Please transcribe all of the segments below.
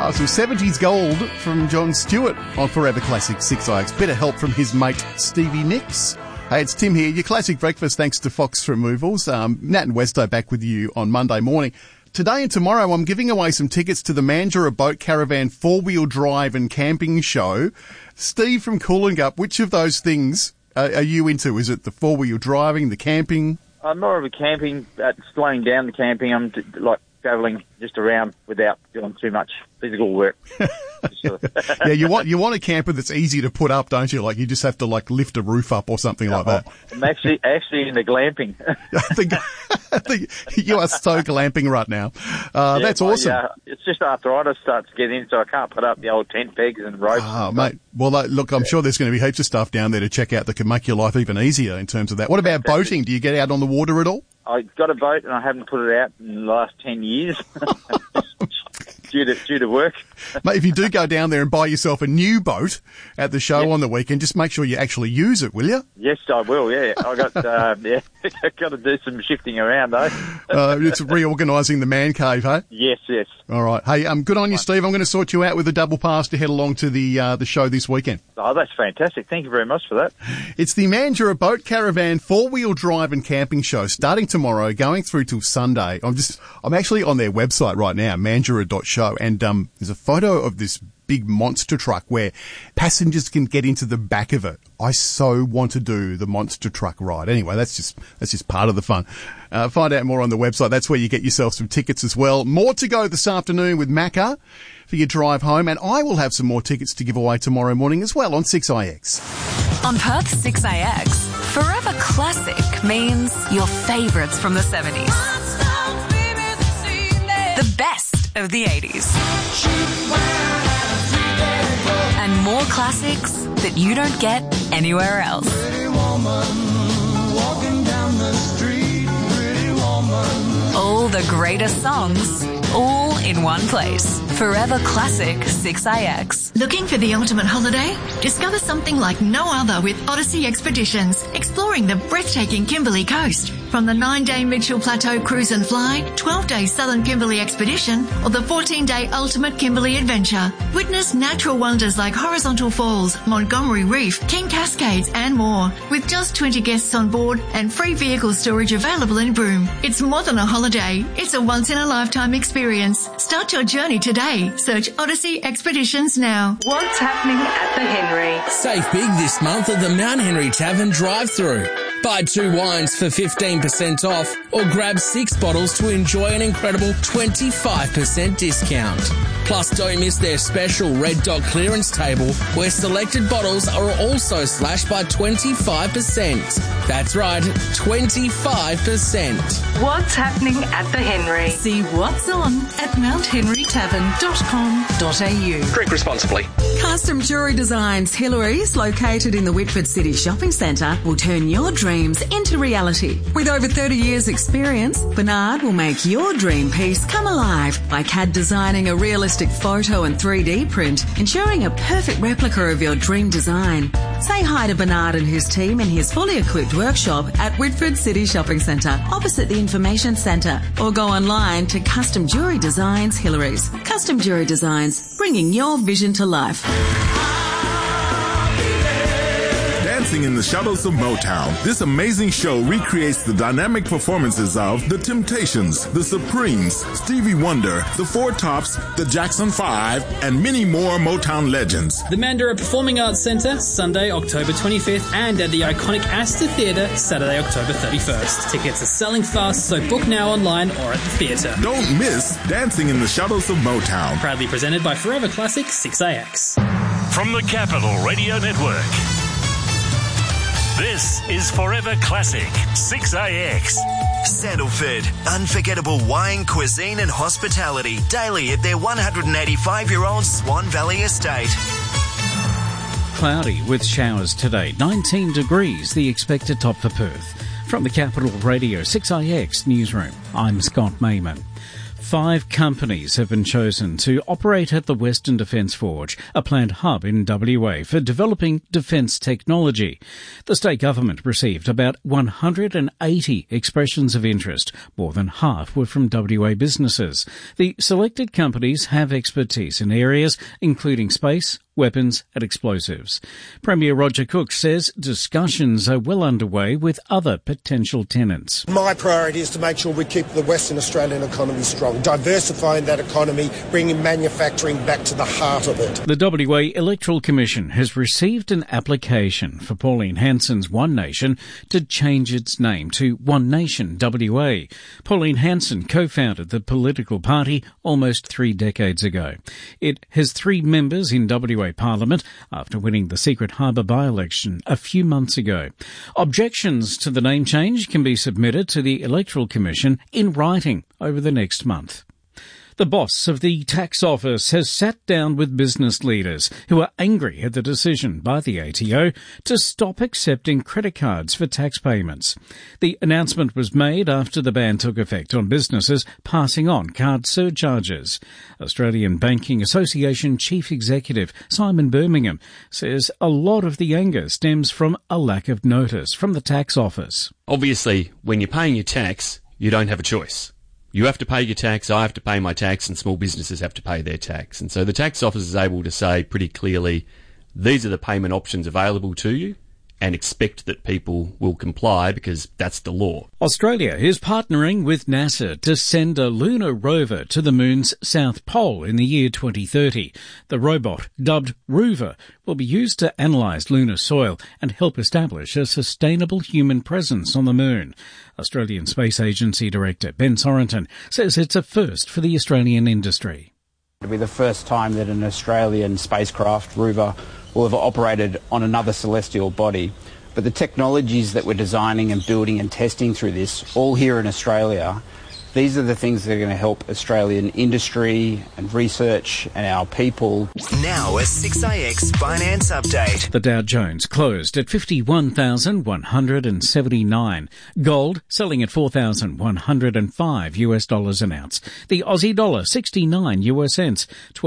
Some 70s gold from John Stewart on Forever Classic 6IX. Bit of help from his mate Stevie Nicks. Hey, it's Tim here. Your classic breakfast thanks to Fox Removals. Nat and Westo back with you on Monday morning. Today and tomorrow I'm giving away some tickets to the Mandurah Boat Caravan 4-wheel drive and camping show. Steve from Coolungup, which of those things are you into? Is it the 4-wheel driving, the camping? I'm more of a camping, slowing down the camping. I'm like travelling just around without doing too much physical work. Yeah, you want a camper that's easy to put up, don't you? Like you just have to lift a roof up or something like that. I'm actually into glamping. I think you are so glamping right now. That's awesome. It's just arthritis starts to get in, so I can't put up the old tent pegs and ropes. Oh, mate. Well, look, I'm sure there's going to be heaps of stuff down there to check out that can make your life even easier in terms of that. What about boating? Do you get out on the water at all? I got a boat and I haven't put it out in the last 10 years due to work. Mate, if you do go down there and buy yourself a new boat at the show on the weekend, just make sure you actually use it, will you? Yes, I will, yeah. I got got to do some shifting around, though. It's reorganising the man cave, hey? Yes. All right. Hey, good on you, Steve. I'm going to sort you out with a double pass to head along to the show this weekend. Oh, that's fantastic. Thank you very much for that. It's the Mandurah Boat Caravan 4-wheel drive and camping show starting tomorrow, going through till Sunday. I'm actually on their website right now, mandurah.show, and there's a photo of this big monster truck where passengers can get into the back of it. I so want to do the monster truck ride. Anyway, that's just part of the fun. Find out more on the website. That's where you get yourself some tickets as well. More to go this afternoon with Macca for your drive home, and I will have some more tickets to give away tomorrow morning as well on 6IX. On Perth's 6IX, Forever Classic means your favourites from the 70s. The best of the 80s. And more classics that you don't get anywhere else. Pretty woman, walking down the street, pretty woman. All the greatest songs, all in one place. Forever Classic 6IX. Looking for the ultimate holiday? Discover something like no other with Odyssey Expeditions, exploring the breathtaking Kimberley coast. From the 9-day Mitchell Plateau Cruise and Fly, 12-day Southern Kimberley Expedition, or the 14-day Ultimate Kimberley Adventure. Witness natural wonders like Horizontal Falls, Montgomery Reef, King Cascades, and more. With just 20 guests on board and free vehicle storage available in Broome. It's more than a holiday. It's a once-in-a-lifetime experience. Start your journey today. Search Odyssey Expeditions now. What's happening at the Henry? Save big this month at the Mount Henry Tavern drive-thru. Buy 2 wines for 15% off or grab 6 bottles to enjoy an incredible 25% discount. Plus, don't miss their special Red Dot clearance table where selected bottles are also slashed by 25%. That's right, 25%. What's happening at the Henry? See what's on at mounthenrytavern.com.au. Drink responsibly. Custom Jewellery Designs Hillary's, located in the Whitford City Shopping Centre, will turn your dreams into reality. With over 30 years' experience, Bernard will make your dream piece come alive by CAD designing a realistic photo and 3D print, ensuring a perfect replica of your dream design. Say hi to Bernard and his team in his fully equipped workshop at Whitford City Shopping Centre, opposite the Information Centre, or go online to Custom Jewellery Designs Hillary's. Custom Jewellery Designs, bringing your vision to life. Dancing in the Shadows of Motown. This amazing show recreates the dynamic performances of The Temptations, The Supremes, Stevie Wonder, The Four Tops, The Jackson 5, and many more Motown legends. The Mandurah Performing Arts Centre, Sunday, October 25th, and at the iconic Astor Theatre, Saturday, October 31st. Tickets are selling fast, so book now online or at the theatre. Don't miss Dancing in the Shadows of Motown. Proudly presented by Forever Classic 6IX. From the Capital Radio Network, this is Forever Classic 6IX. Sandalford, unforgettable wine, cuisine and hospitality daily at their 185-year-old Swan Valley estate. Cloudy with showers today, 19 degrees, the expected top for Perth. From the Capital Radio 6IX newsroom, I'm Scott Mayman. 5 companies have been chosen to operate at the Western Defence Forge, a planned hub in WA for developing defence technology. The state government received about 180 expressions of interest. More than half were from WA businesses. The selected companies have expertise in areas including space, weapons and explosives. Premier Roger Cook says discussions are well underway with other potential tenants. My priority is to make sure we keep the Western Australian economy strong, diversifying that economy, bringing manufacturing back to the heart of it. The WA Electoral Commission has received an application for Pauline Hanson's One Nation to change its name to One Nation WA. Pauline Hanson co-founded the political party almost 3 decades ago. It has 3 members in WA Parliament after winning the Secret Harbour by-election a few months ago. Objections to the name change can be submitted to the Electoral Commission in writing over the next month. The boss of the tax office has sat down with business leaders who are angry at the decision by the ATO to stop accepting credit cards for tax payments. The announcement was made after the ban took effect on businesses passing on card surcharges. Australian Banking Association Chief Executive Simon Birmingham says a lot of the anger stems from a lack of notice from the tax office. Obviously, when you're paying your tax, you don't have a choice. You have to pay your tax, I have to pay my tax, and small businesses have to pay their tax. And so the tax office is able to say pretty clearly, these are the payment options available to you, and expect that people will comply because that's the law. Australia is partnering with NASA to send a lunar rover to the moon's south pole in the year 2030. The robot, dubbed Rover, will be used to analyse lunar soil and help establish a sustainable human presence on the moon. Australian Space Agency Director Ben Sorenton says it's a first for the Australian industry. It'll be the first time that an Australian spacecraft, Rover, will have operated on another celestial body. But the technologies that we're designing and building and testing through this, all here in Australia, these are the things that are going to help Australian industry and research and our people. Now a 6AX finance update. The Dow Jones closed at 51,179. Gold selling at $4,105 an ounce. The Aussie dollar 69 US cents,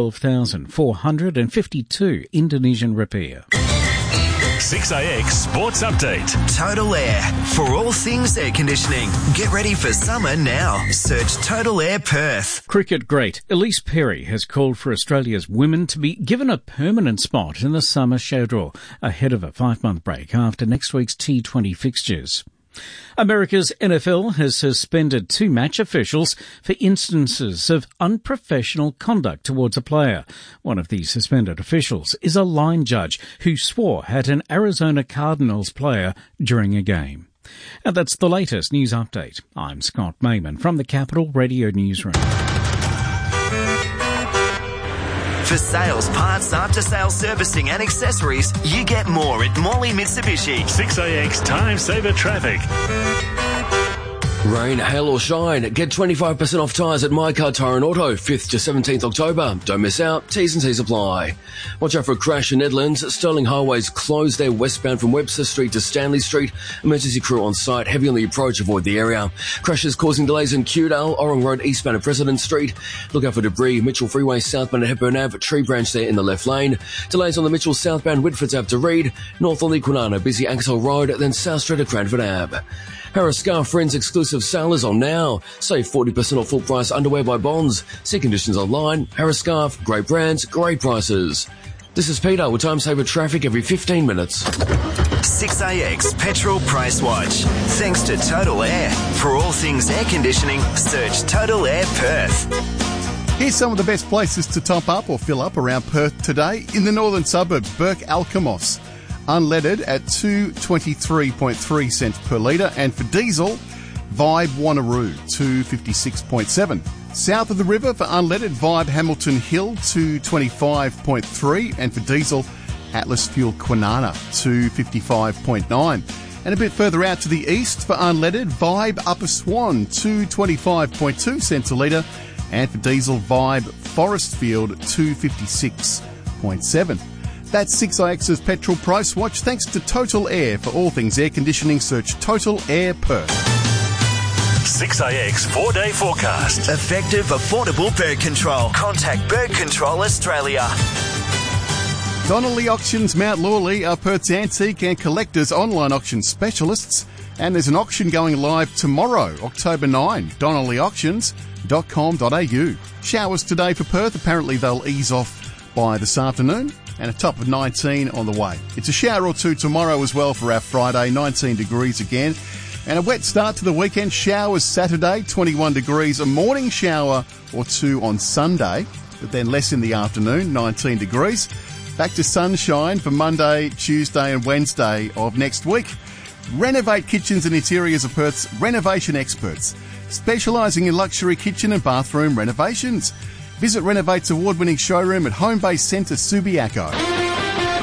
12,452 Indonesian rupiah. 6AX Sports Update. Total Air. For all things air conditioning. Get ready for summer now. Search Total Air Perth. Cricket great Elise Perry has called for Australia's women to be given a permanent spot in the summer schedule ahead of a 5-month break after next week's T20 fixtures. America's NFL has suspended 2 match officials for instances of unprofessional conduct towards a player. One of the suspended officials is a line judge who swore at an Arizona Cardinals player during a game. And that's the latest news update. I'm Scott Mayman from the Capital Radio Newsroom. For sales, parts, after-sales servicing and accessories, you get more at Morley Mitsubishi. 6AX Time Saver Traffic. Rain, hail or shine, get 25% off tyres at My Car Tyre and Auto, 5th to 17th October. Don't miss out, T's and C's apply. Watch out for a crash in Nedlands. Stirling Highway's closed there westbound from Webster Street to Stanley Street. Emergency crew on site, heavy on the approach, avoid the area. Crashes causing delays in Kewdale, Orong Road eastbound at President Street. Look out for debris, Mitchell Freeway southbound at Hepburn Ave, tree branch there in the left lane. Delays on the Mitchell southbound Whitfords Ave to Reed. North on the Kwinana, busy Ankersall Road, then South Street at Cranford Ave. Harris Scarf Friends exclusive sale is on now. Save 40% off full price underwear by Bonds. See conditions online. Harris Scarf, great brands, great prices. This is Peter with Time Saver Traffic every 15 minutes. 6AX Petrol Price Watch. Thanks to Total Air. For all things air conditioning, search Total Air Perth. Here's some of the best places to top up or fill up around Perth today. In the northern suburbs, Burke Alkimos. Unleaded at 223.3 cents per litre, and for diesel, Vibe Wanneroo 256.7. South of the river for unleaded, Vibe Hamilton Hill 225.3, and for diesel, Atlas Fuel Kwinana 255.9. And a bit further out to the east for unleaded, Vibe Upper Swan 225.2 cents a litre, and for diesel, Vibe Forestfield 256.7. That's 6IX's Petrol Price Watch. Thanks to Total Air. For all things air conditioning, search Total Air Perth. 6AX 4-day forecast. Effective, affordable bird control. Contact Bird Control Australia. Donnelly Auctions Mount Lawley are Perth's antique and collectors online auction specialists, and there's an auction going live tomorrow, October 9, donnellyauctions.com.au. Showers today for Perth, apparently they'll ease off by this afternoon, and a top of 19 on the way. It's a shower or two tomorrow as well for our Friday, 19 degrees again, and a wet start to the weekend. Showers Saturday, 21 degrees, a morning shower or two on Sunday, but then less in the afternoon, 19 degrees. Back to sunshine for Monday, Tuesday and Wednesday of next week. Renovate Kitchens and Interiors are Perth's renovation experts, specialising in luxury kitchen and bathroom renovations. Visit Renovate's award-winning showroom at Homebase Centre, Subiaco.